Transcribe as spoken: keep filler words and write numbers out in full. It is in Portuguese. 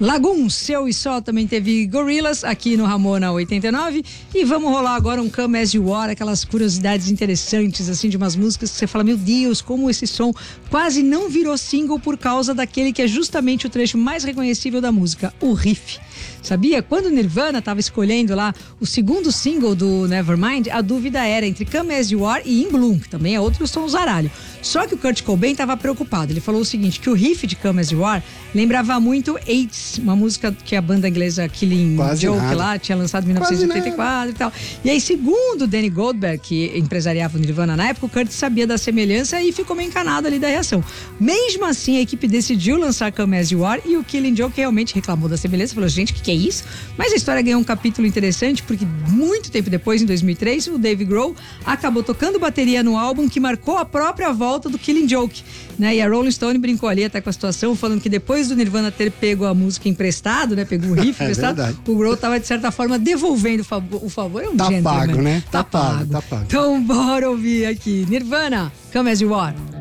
Lagoon, Seu e Sol também teve Gorillaz aqui no Ramona oitenta e nove. E vamos rolar agora um Come As You Are, aquelas curiosidades interessantes, assim, de umas músicas que você fala, meu Deus, como esse som quase não virou single por causa daquele que é justamente o trecho mais reconhecível da música, o riff. Sabia? Quando o Nirvana estava escolhendo lá o segundo single do Nevermind, a dúvida era entre Come As You Are e In Bloom, que também é outro som zaralho. Só que o Kurt Cobain estava preocupado. Ele falou o seguinte, que o riff de Come As You Are lembrava muito AIDS, uma música que a banda inglesa Killing Quase Joke nada. lá tinha lançado em mil novecentos e oitenta e quatro e tal. E aí, segundo o Danny Goldberg, que empresariava o Nirvana na época, o Kurt sabia da semelhança e ficou meio encanado ali da reação. Mesmo assim, a equipe decidiu lançar Come As You Are e o Killing Joke realmente reclamou da semelhança, falou, gente, o que, que é isso? Mas a história ganhou um capítulo interessante porque muito tempo depois, em dois mil e três, o Dave Grohl acabou tocando bateria no álbum que marcou a própria volta do Killing Joke, né? E a Rolling Stone brincou ali até com a situação, falando que depois do Nirvana ter pego a música emprestado, né? Pegou o riff é emprestado, verdade. o Grohl tava de certa forma devolvendo o favor. O favor é um Tá gentleman. pago, né? Tá, Tá pago, pago. tá pago. Então bora ouvir aqui. Nirvana, Come As You Are.